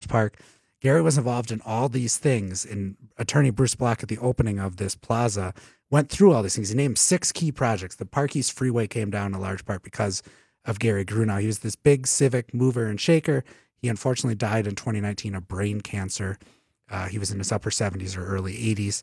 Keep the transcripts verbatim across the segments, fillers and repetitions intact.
Park. Gary was involved in all these things, and attorney Bruce Block at the opening of this plaza went through all these things. He named six key projects. The Park East Freeway came down in large part because of Gary Grunow. He was this big civic mover and shaker. He unfortunately died in twenty nineteen of brain cancer. Uh, he was in his upper seventies or early eighties.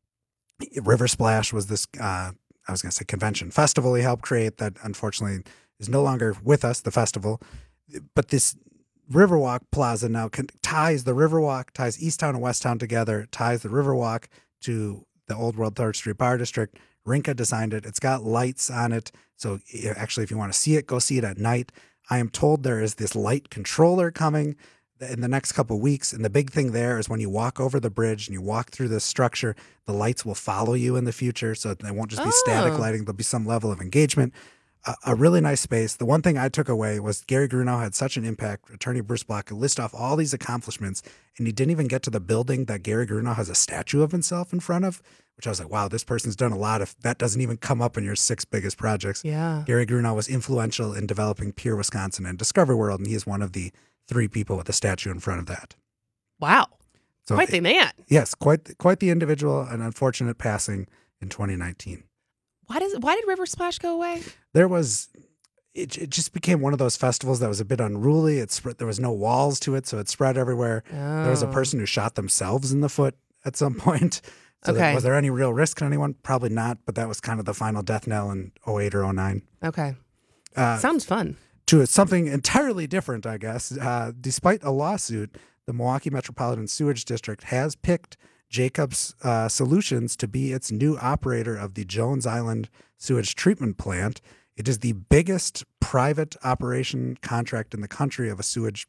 River Splash was this, uh, I was going to say convention festival he helped create that unfortunately is no longer with us, the festival. But this Riverwalk Plaza now can, ties the Riverwalk, ties Easttown and Westtown together, ties the Riverwalk to the Old World third Street Bar District. Rinka designed it. It's got lights on it. So actually, if you want to see it, go see it at night. I am told there is this light controller coming in the next couple of weeks. And the big thing there is when you walk over the bridge and you walk through this structure, the lights will follow you in the future. So they won't just be oh. static lighting. There'll be some level of engagement. A, a really nice space. The one thing I took away was Gary Grunow had such an impact. Attorney Bruce Block could list off all these accomplishments, and he didn't even get to the building that Gary Grunow has a statue of himself in front of, which I was like, wow, this person's done a lot. If that doesn't even come up in your six biggest projects. Yeah. Gary Grunow was influential in developing Pure Wisconsin and Discovery World, and he is one of the three people with a statue in front of that. Wow. So, quite the man. Yes, quite quite the individual. An unfortunate passing in twenty nineteen. Why does why did River Splash go away? There was, it, it just became one of those festivals that was a bit unruly. It spread, there was no walls to it, so it spread everywhere. Oh. There was a person who shot themselves in the foot at some point. So okay. there, was there any real risk to anyone? Probably not, but that was kind of the final death knell in oh eight or oh nine. Okay. Uh, Sounds fun. To something entirely different, I guess. Uh, despite a lawsuit, the Milwaukee Metropolitan Sewage District has picked Jacobs uh, Solutions to be its new operator of the Jones Island Sewage Treatment Plant. It is the biggest private operation contract in the country of a sewage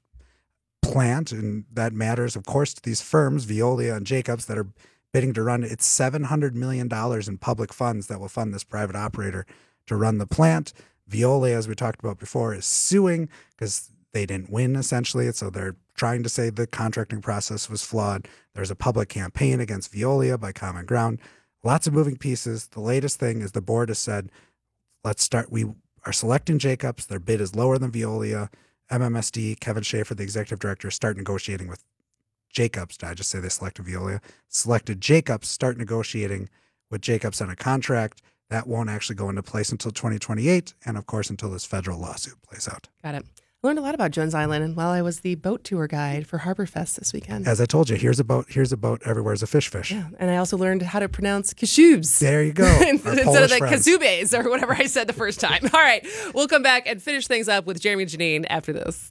plant, and that matters, of course, to these firms, Veolia and Jacobs, that are bidding to run it. It's seven hundred million dollars in public funds that will fund this private operator to run the plant. Veolia, as we talked about before, is suing because they didn't win, essentially. So they're trying to say the contracting process was flawed. There's a public campaign against Veolia by Common Ground. Lots of moving pieces. The latest thing is the board has said, let's start. We are selecting Jacobs. Their bid is lower than Veolia. M M S D, Kevin Schaefer, the executive director, start negotiating with Jacobs. Did I just say they selected Veolia? Selected Jacobs, start negotiating with Jacobs on a contract. That won't actually go into place until twenty twenty-eight, and of course until this federal lawsuit plays out. Got it. I learned a lot about Jones Island while I was the boat tour guide for Harborfest this weekend. As I told you, here's a boat, here's a boat, everywhere's a fish fish. Yeah, and I also learned how to pronounce Kashubs. There you go. Instead of the Kazubes or whatever I said the first time. All right, we'll come back and finish things up with Jeremy and Janine after this.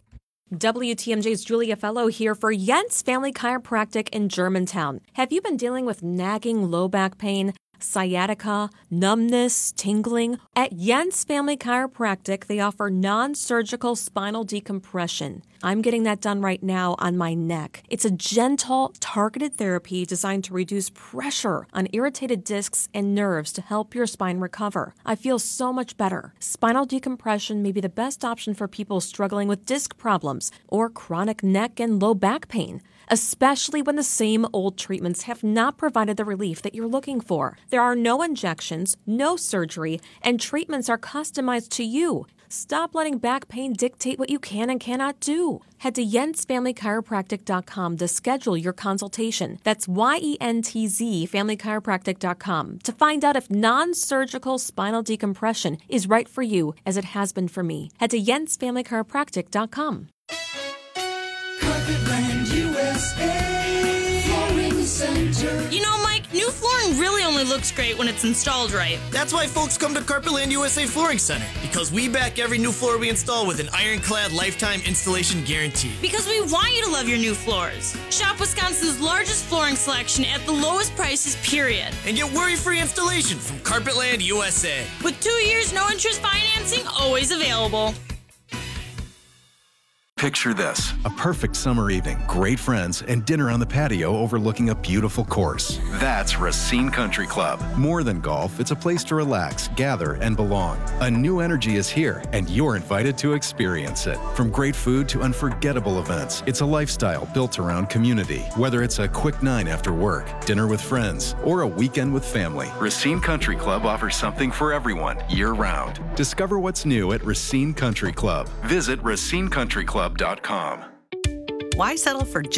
W T M J's Julia Fellow here for Jens Family Chiropractic in Germantown. Have you been dealing with nagging low back pain, sciatica, numbness, tingling? At Jens Family Chiropractic, they offer non-surgical spinal decompression. I'm getting that done right now on my neck. It's a gentle, targeted therapy designed to reduce pressure on irritated discs and nerves to help your spine recover. I feel so much better. Spinal decompression may be the best option for people struggling with disc problems or chronic neck and low back pain, especially when the same old treatments have not provided the relief that you're looking for. There are no injections, no surgery, and treatments are customized to you. Stop letting back pain dictate what you can and cannot do. Head to jens family chiropractic dot com to schedule your consultation. That's Y E N T Z family chiropractic dot com to find out if non-surgical spinal decompression is right for you, as it has been for me. Head to jens family chiropractic dot com. Carpetland U S A Flooring Center. You know, Mike, new flooring really only looks great when it's installed right. That's why folks come to Carpetland U S A Flooring Center, because we back every new floor we install with an ironclad lifetime installation guarantee. Because we want you to love your new floors. Shop Wisconsin's largest flooring selection at the lowest prices, period. And get worry-free installation from Carpetland U S A. With two years no interest financing always available. Picture this, a perfect summer evening, great friends, and dinner on the patio overlooking a beautiful course. That's Racine Country Club. More than golf, it's a place to relax, gather, and belong. A new energy is here, and you're invited to experience it. From great food to unforgettable events, it's a lifestyle built around community. Whether it's a quick nine after work, dinner with friends, or a weekend with family, Racine Country Club offers something for everyone, year-round. Discover what's new at Racine Country Club. Visit racine country club dot com. Why settle for